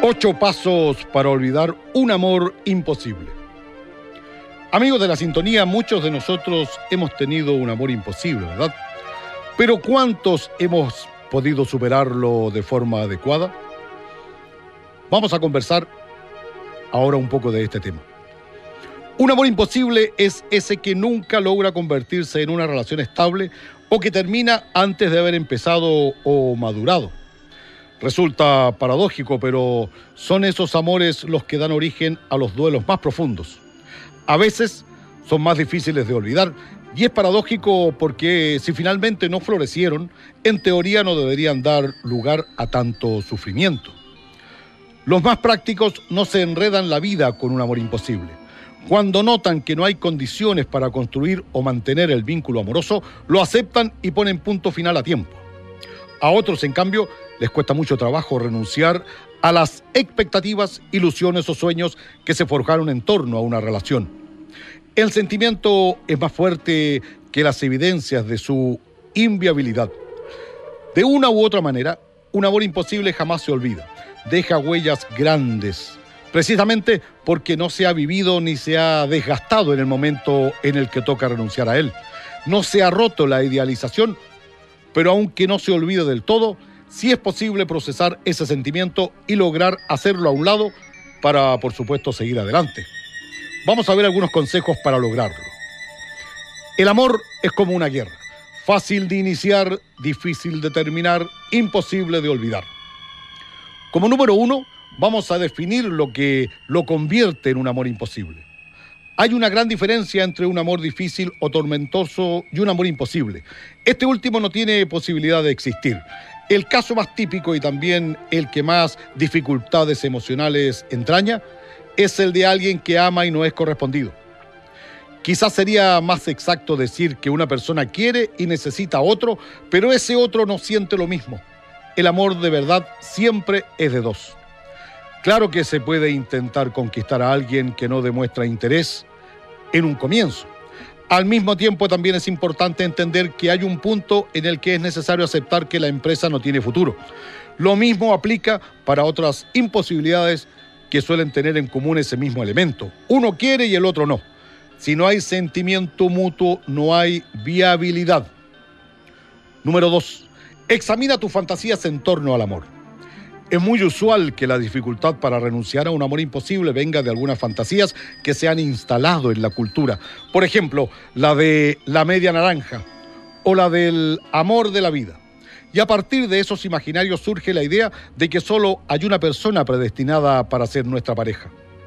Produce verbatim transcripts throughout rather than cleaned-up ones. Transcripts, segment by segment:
Ocho pasos para olvidar un amor imposible. Amigos de la sintonía, muchos de nosotros hemos tenido un amor imposible, ¿verdad? Pero ¿cuántos hemos podido superarlo de forma adecuada? Vamos a conversar ahora un poco de este tema. Un amor imposible es ese que nunca logra convertirse en una relación estable o que termina antes de haber empezado o madurado. Resulta paradójico, pero son esos amores los que dan origen a los duelos más profundos. A veces son más difíciles de olvidar, y es paradójico porque si finalmente no florecieron, en teoría no deberían dar lugar a tanto sufrimiento. Los más prácticos no se enredan la vida con un amor imposible. Cuando notan que no hay condiciones para construir o mantener el vínculo amoroso, lo aceptan y ponen punto final a tiempo. A otros, en cambio, les cuesta mucho trabajo renunciar a las expectativas, ilusiones o sueños que se forjaron en torno a una relación. El sentimiento es más fuerte que las evidencias de su inviabilidad. De una u otra manera, un amor imposible jamás se olvida. Deja huellas grandes, precisamente porque no se ha vivido ni se ha desgastado en el momento en el que toca renunciar a él. No se ha roto la idealización, pero aunque no se olvide del todo, sí es posible procesar ese sentimiento y lograr hacerlo a un lado para, por supuesto, seguir adelante. Vamos a ver algunos consejos para lograrlo. El amor es como una guerra. Fácil de iniciar, difícil de terminar, imposible de olvidar. Como número uno, vamos a definir lo que lo convierte en un amor imposible. Hay una gran diferencia entre un amor difícil o tormentoso y un amor imposible. Este último no tiene posibilidad de existir. El caso más típico y también el que más dificultades emocionales entraña es el de alguien que ama y no es correspondido. Quizás sería más exacto decir que una persona quiere y necesita a otro, pero ese otro no siente lo mismo. El amor de verdad siempre es de dos. Claro que se puede intentar conquistar a alguien que no demuestra interés en un comienzo. Al mismo tiempo, también es importante entender que hay un punto en el que es necesario aceptar que la empresa no tiene futuro. Lo mismo aplica para otras imposibilidades que suelen tener en común ese mismo elemento. Uno quiere y el otro no. Si no hay sentimiento mutuo, no hay viabilidad. Número dos. Examina tus fantasías en torno al amor. Es muy usual que la dificultad para renunciar a un amor imposible venga de algunas fantasías que se han instalado en la cultura. Por ejemplo, la de la media naranja o la del amor de la vida. Y a partir de esos imaginarios surge la idea de que solo hay una persona predestinada para ser nuestra pareja.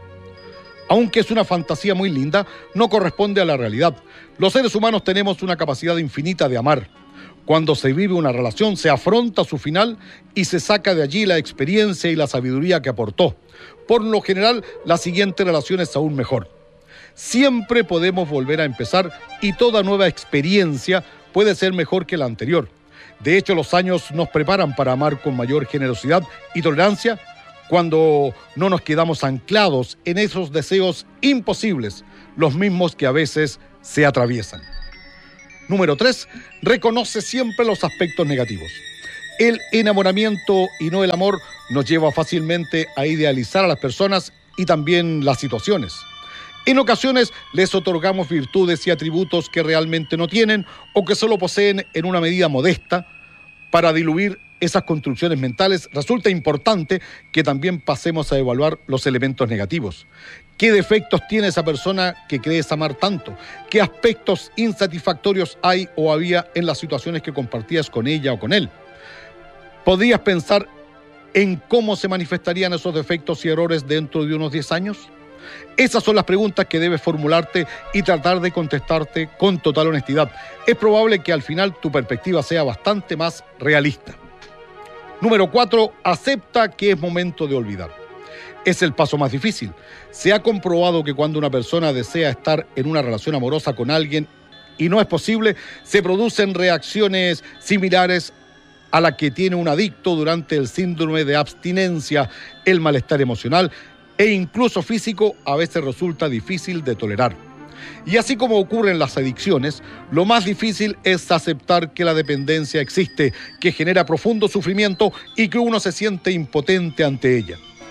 Aunque es una fantasía muy linda, no corresponde a la realidad. Los seres humanos tenemos una capacidad infinita de amar. Cuando se vive una relación, se afronta su final y se saca de allí la experiencia y la sabiduría que aportó. Por lo general, la siguiente relación es aún mejor. Siempre podemos volver a empezar y toda nueva experiencia puede ser mejor que la anterior. De hecho, los años nos preparan para amar con mayor generosidad y tolerancia cuando no nos quedamos anclados en esos deseos imposibles, los mismos que a veces se atraviesan. Número tres, reconoce siempre los aspectos negativos. El enamoramiento y no el amor nos lleva fácilmente a idealizar a las personas y también las situaciones. En ocasiones les otorgamos virtudes y atributos que realmente no tienen o que solo poseen en una medida modesta. Para diluir esas construcciones mentales, resulta importante que también pasemos a evaluar los elementos negativos. ¿Qué defectos tiene esa persona que crees amar tanto? ¿Qué aspectos insatisfactorios hay o había en las situaciones que compartías con ella o con él? ¿Podrías pensar en cómo se manifestarían esos defectos y errores dentro de unos diez años? Esas son las preguntas que debes formularte y tratar de contestarte con total honestidad. Es probable que al final tu perspectiva sea bastante más realista. Número cuatro, acepta que es momento de olvidar. Es el paso más difícil. Se ha comprobado que cuando una persona desea estar en una relación amorosa con alguien y no es posible, se producen reacciones similares a la que tiene un adicto durante el síndrome de abstinencia. El malestar emocional e incluso físico a veces resulta difícil de tolerar. Y así como ocurre en las adicciones, lo más difícil es aceptar que la dependencia existe, que genera profundo sufrimiento y que uno se siente impotente ante ella.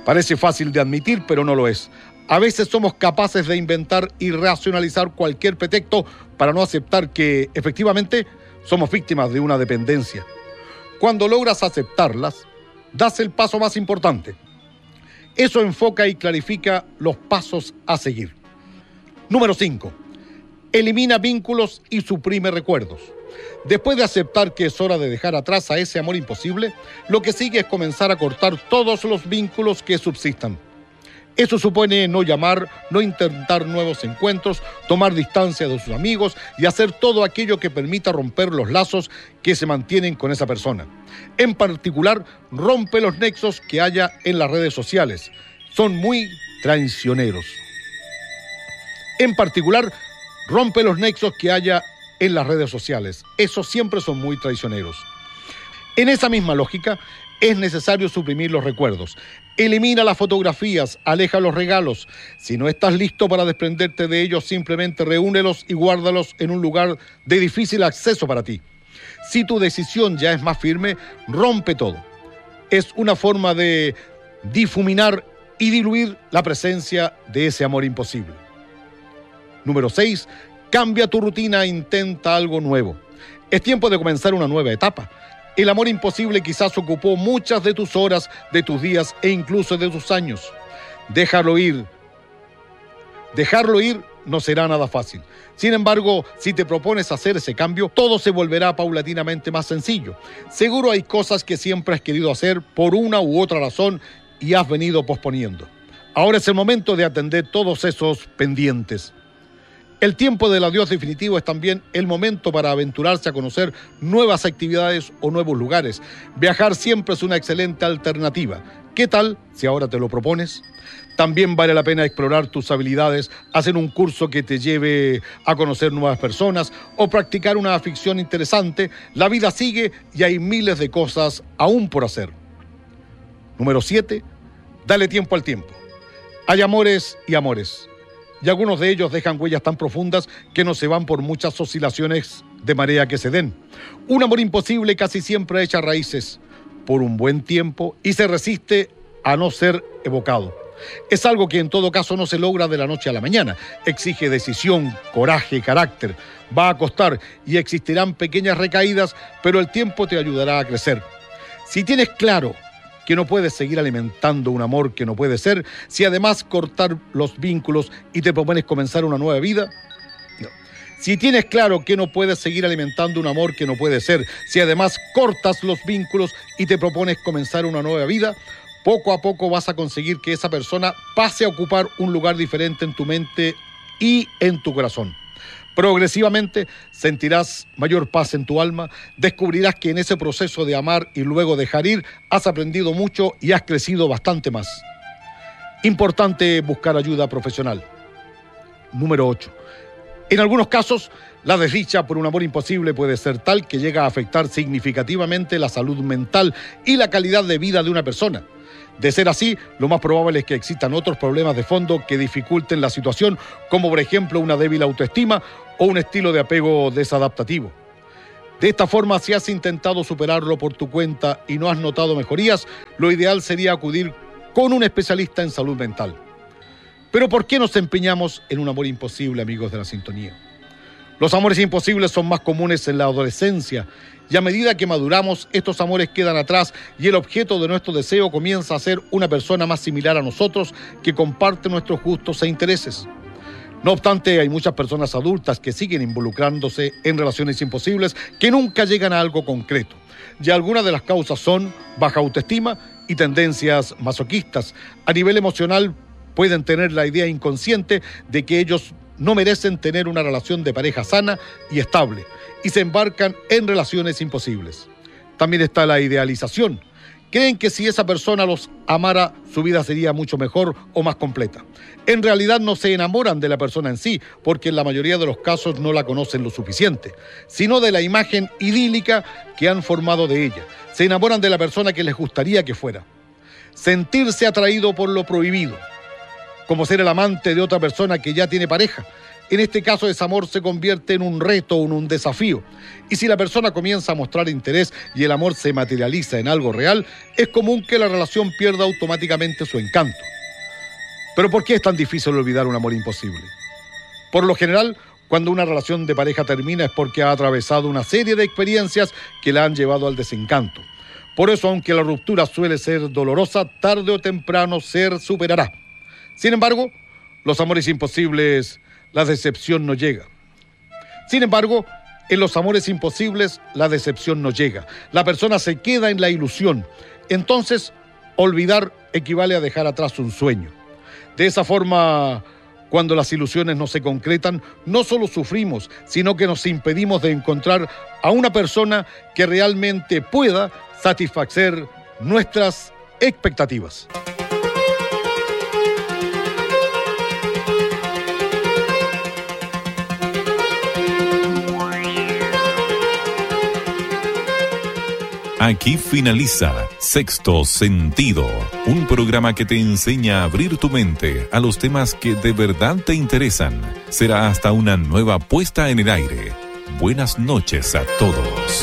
Parece fácil de admitir, pero no lo es. A veces somos capaces de inventar y racionalizar cualquier pretexto para no aceptar que, efectivamente, somos víctimas de una dependencia. Cuando logras aceptarlas, das el paso más importante. Eso enfoca y clarifica los pasos a seguir. Número cinco. Elimina vínculos y suprime recuerdos. Después de aceptar que es hora de dejar atrás a ese amor imposible, lo que sigue es comenzar a cortar todos los vínculos que subsistan. Eso supone no llamar, no intentar nuevos encuentros, tomar distancia de sus amigos y hacer todo aquello que permita romper los lazos que se mantienen con esa persona. En particular, rompe los nexos que haya en las redes sociales. Son muy traicioneros. En particular, rompe los nexos que haya en las redes sociales. Esos siempre son muy traicioneros. En esa misma lógica, es necesario suprimir los recuerdos. Elimina las fotografías, aleja los regalos. Si no estás listo para desprenderte de ellos, simplemente reúnelos y guárdalos en un lugar de difícil acceso para ti. Si tu decisión ya es más firme, rompe todo. Es una forma de difuminar y diluir la presencia de ese amor imposible. Número seis. Cambia tu rutina e intenta algo nuevo. Es tiempo de comenzar una nueva etapa. El amor imposible quizás ocupó muchas de tus horas, de tus días e incluso de tus años. Déjalo ir. Dejarlo ir no será nada fácil. Sin embargo, si te propones hacer ese cambio, todo se volverá paulatinamente más sencillo. Seguro hay cosas que siempre has querido hacer por una u otra razón y has venido posponiendo. Ahora es el momento de atender todos esos pendientes. El tiempo del adiós definitivo es también el momento para aventurarse a conocer nuevas actividades o nuevos lugares. Viajar siempre es una excelente alternativa. ¿Qué tal si ahora te lo propones? También vale la pena explorar tus habilidades, hacer un curso que te lleve a conocer nuevas personas o practicar una afición interesante. La vida sigue y hay miles de cosas aún por hacer. Número siete. Dale tiempo al tiempo. Hay amores y amores. Y algunos de ellos dejan huellas tan profundas que no se van por muchas oscilaciones de marea que se den. Un amor imposible casi siempre echa raíces por un buen tiempo y se resiste a no ser evocado. Es algo que en todo caso no se logra de la noche a la mañana. Exige decisión, coraje, carácter. Va a costar y existirán pequeñas recaídas, pero el tiempo te ayudará a crecer. Si tienes claro que no puedes seguir alimentando un amor que no puede ser, si además cortar los vínculos y te propones comenzar una nueva vida, no. Si tienes claro que no puedes seguir alimentando un amor que no puede ser, si además cortas los vínculos y te propones comenzar una nueva vida, poco a poco vas a conseguir que esa persona pase a ocupar un lugar diferente en tu mente y en tu corazón. Progresivamente sentirás mayor paz en tu alma, descubrirás que en ese proceso de amar y luego dejar ir has aprendido mucho y has crecido bastante más. Importante buscar ayuda profesional. Número ocho. En algunos casos, la desdicha por un amor imposible puede ser tal que llega a afectar significativamente la salud mental y la calidad de vida de una persona. De ser así, lo más probable es que existan otros problemas de fondo que dificulten la situación, como por ejemplo una débil autoestima o un estilo de apego desadaptativo. De esta forma, si has intentado superarlo por tu cuenta y no has notado mejorías, lo ideal sería acudir con un especialista en salud mental. Pero ¿por qué nos empeñamos en un amor imposible, amigos de la sintonía? Los amores imposibles son más comunes en la adolescencia y a medida que maduramos, estos amores quedan atrás y el objeto de nuestro deseo comienza a ser una persona más similar a nosotros que comparte nuestros gustos e intereses. No obstante, hay muchas personas adultas que siguen involucrándose en relaciones imposibles que nunca llegan a algo concreto. Y algunas de las causas son baja autoestima y tendencias masoquistas. A nivel emocional, pueden tener la idea inconsciente de que ellos no merecen tener una relación de pareja sana y estable, y se embarcan en relaciones imposibles. También está la idealización. Creen que si esa persona los amara, su vida sería mucho mejor o más completa. En realidad no se enamoran de la persona en sí, porque en la mayoría de los casos no la conocen lo suficiente, sino de la imagen idílica que han formado de ella. Se enamoran de la persona que les gustaría que fuera. Sentirse atraído por lo prohibido, como ser el amante de otra persona que ya tiene pareja. En este caso, ese amor se convierte en un reto o en un desafío. Y si la persona comienza a mostrar interés y el amor se materializa en algo real, es común que la relación pierda automáticamente su encanto. ¿Pero por qué es tan difícil olvidar un amor imposible? Por lo general, cuando una relación de pareja termina es porque ha atravesado una serie de experiencias que la han llevado al desencanto. Por eso, aunque la ruptura suele ser dolorosa, tarde o temprano se superará. Sin embargo, los amores imposibles, la decepción no llega. Sin embargo, en los amores imposibles, la decepción no llega. La persona se queda en la ilusión. Entonces, olvidar equivale a dejar atrás un sueño. De esa forma, cuando las ilusiones no se concretan, no solo sufrimos, sino que nos impedimos de encontrar a una persona que realmente pueda satisfacer nuestras expectativas. Aquí finaliza Sexto Sentido, un programa que te enseña a abrir tu mente a los temas que de verdad te interesan. Será hasta una nueva puesta en el aire. Buenas noches a todos.